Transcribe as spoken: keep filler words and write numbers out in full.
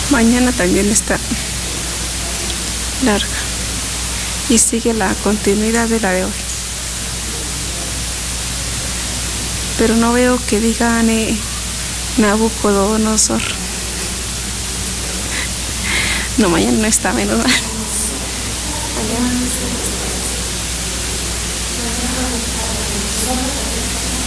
Mañana también está larga y sigue la continuidad de la de hoy. Pero no veo que digan eh, Nabucodonosor. No, mañana no está, menos mal. Mañana.